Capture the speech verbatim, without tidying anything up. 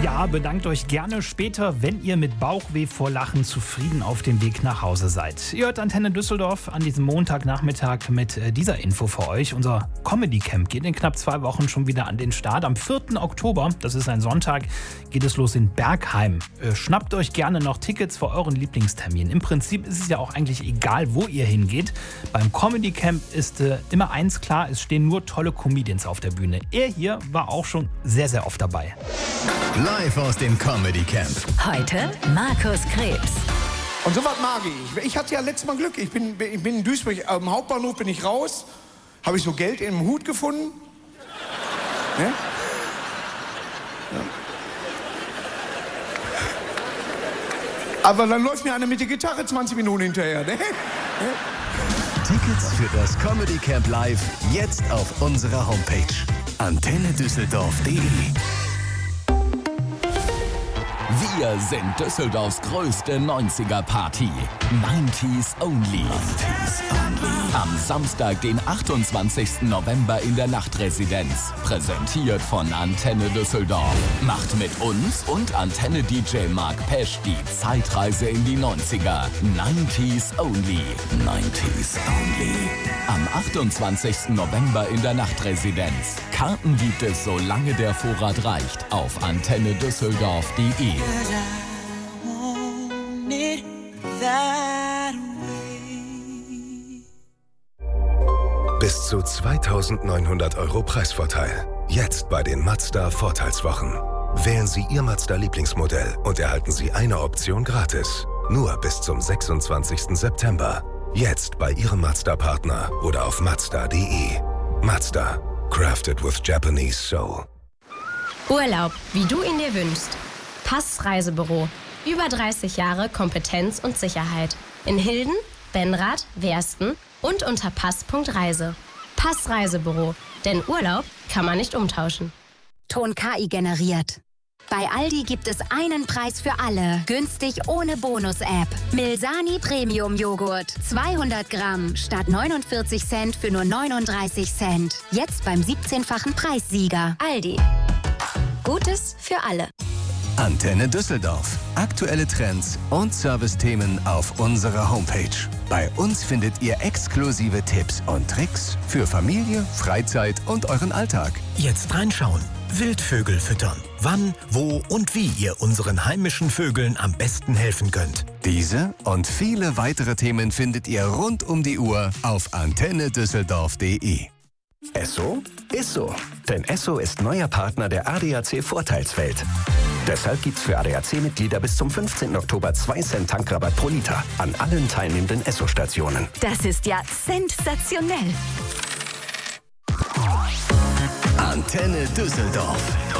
Ja, bedankt euch gerne später, wenn ihr mit Bauchweh vor Lachen zufrieden auf dem Weg nach Hause seid. Ihr hört Antenne Düsseldorf an diesem Montagnachmittag mit äh, dieser Info für euch. Unser Comedy Camp geht in knapp zwei Wochen schon wieder an den Start. Am vierten Oktober, das ist ein Sonntag, geht es los in Bergheim. Äh, schnappt euch gerne noch Tickets für euren Lieblingstermin. Im Prinzip ist es ja auch eigentlich egal, wo ihr hingeht. Beim Comedy Camp ist äh, immer eins klar, es stehen nur tolle Comedians auf der Bühne. Er hier war auch schon sehr, sehr oft dabei. Live aus dem Comedy Camp. Heute Markus Krebs. Und sowas mag ich. Ich hatte ja letztes Mal Glück. Ich bin, ich bin in Duisburg, am Hauptbahnhof bin ich raus. Habe ich so Geld in einem Hut gefunden. Ne? Ja. Aber dann läuft mir einer mit der Gitarre zwanzig Minuten hinterher. Ne? Tickets für das Comedy Camp Live jetzt auf unserer Homepage antenne düsseldorf punkt de. Wir sind Düsseldorfs größte neunziger-Party. neunziger Only. Am Samstag, den achtundzwanzigsten November in der Nachtresidenz. Präsentiert von Antenne Düsseldorf. Macht mit uns und Antenne-D J Mark Pesch die Zeitreise in die neunziger. neunziger Only. neunziger Only. Am achtundzwanzigsten November in der Nachtresidenz. Karten gibt es, solange der Vorrat reicht, auf antenne düsseldorf punkt de. Bis zu zweitausendneunhundert Euro Preisvorteil. Jetzt bei den Mazda Vorteilswochen. Wählen Sie Ihr Mazda-Lieblingsmodell und erhalten Sie eine Option gratis. Nur bis zum sechsundzwanzigsten September. Jetzt bei Ihrem Mazda-Partner oder auf mazda punkt de. Mazda. Crafted with Japanese soul. Urlaub, wie du ihn dir wünschst. Pass Reisebüro. Über dreißig Jahre Kompetenz und Sicherheit. In Hilden, Benrath, Wersten und unter pass punkt reise. Pass Reisebüro. Denn Urlaub kann man nicht umtauschen. Ton K I generiert. Bei Aldi gibt es einen Preis für alle. Günstig ohne Bonus-App. Milsani Premium Joghurt. zweihundert Gramm statt neunundvierzig Cent für nur neununddreißig Cent. Jetzt beim siebzehnfachen Preissieger. Aldi. Gutes für alle. Antenne Düsseldorf. Aktuelle Trends und Servicethemen auf unserer Homepage. Bei uns findet ihr exklusive Tipps und Tricks für Familie, Freizeit und euren Alltag. Jetzt reinschauen. Wildvögel füttern. Wann, wo und wie ihr unseren heimischen Vögeln am besten helfen könnt. Diese und viele weitere Themen findet ihr rund um die Uhr auf antenne düsseldorf punkt de. Esso ist so. Denn Esso ist neuer Partner der A D A C Vorteilswelt. Deshalb gibt's für A D A C-Mitglieder bis zum fünfzehnten Oktober zwei Cent Tankrabatt pro Liter an allen teilnehmenden Esso-Stationen. Das ist ja sensationell. Antenne Düsseldorf.